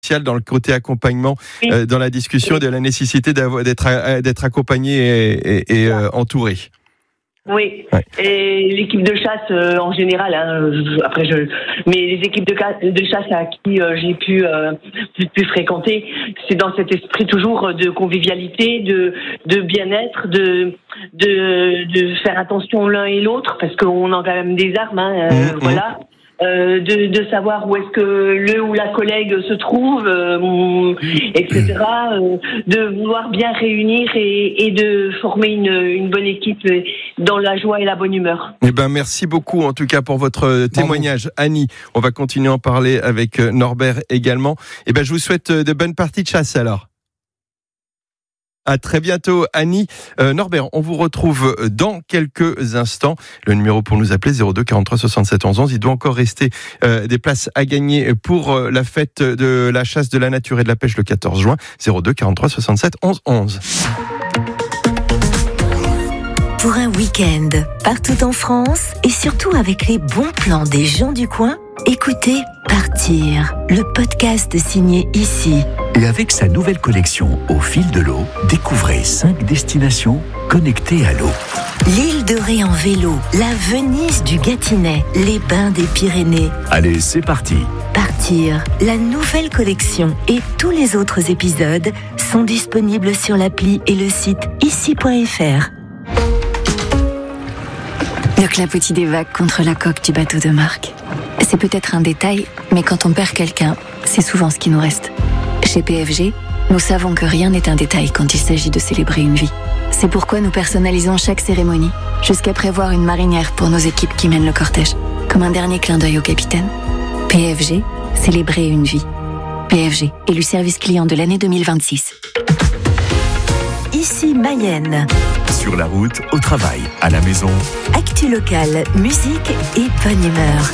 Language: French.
dans le côté accompagnement, dans la discussion de la nécessité d'être accompagné et entouré. Oui, ouais. Et l'équipe de chasse en général, mais les équipes de chasse à qui j'ai pu fréquenter, c'est dans cet esprit toujours de convivialité, de bien-être, de faire attention l'un et l'autre, parce qu'on a quand même des armes, voilà. De savoir où est-ce que le ou la collègue se trouve, etc. De vouloir bien réunir et de former une bonne équipe dans la joie et la bonne humeur. Eh ben, merci beaucoup en tout cas pour votre témoignage, Annie. On va continuer à en parler avec Norbert également. Eh ben, je vous souhaite de bonnes parties de chasse alors. À très bientôt, Annie. Norbert, on vous retrouve dans quelques instants. Le numéro pour nous appeler, 02 43 67 11 11. Il doit encore rester des places à gagner pour la fête de la chasse, de la nature et de la pêche le 14 juin. 02 43 67 11 11. Pour un week-end, partout en France et surtout avec les bons plans des gens du coin, écoutez Partir, le podcast signé Ici. Et avec sa nouvelle collection Au fil de l'eau, découvrez 5 destinations connectées à l'eau. L'île de Ré en vélo, la Venise du Gâtinais, les bains des Pyrénées. Allez, c'est parti. Partir, la nouvelle collection et tous les autres épisodes sont disponibles sur l'appli et le site ici.fr. Le clapotis des vagues contre la coque du bateau de Marc. C'est peut-être un détail, mais quand on perd quelqu'un, c'est souvent ce qui nous reste. Chez PFG, nous savons que rien n'est un détail quand il s'agit de célébrer une vie. C'est pourquoi nous personnalisons chaque cérémonie, jusqu'à prévoir une marinière pour nos équipes qui mènent le cortège, comme un dernier clin d'œil au capitaine. PFG, célébrer une vie. PFG, élu service client de l'année 2026. Ici Mayenne. Sur la route, au travail, à la maison. Actu locale, musique et bonne humeur.